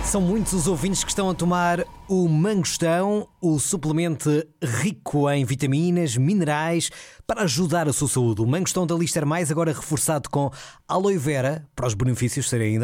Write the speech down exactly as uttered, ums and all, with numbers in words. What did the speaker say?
São muitos os ouvintes que estão a tomar o Mangostão, o suplemento rico em vitaminas, minerais, para ajudar a sua saúde. O Mangostão da Lister Mais, agora reforçado com aloe vera, para os benefícios serem ainda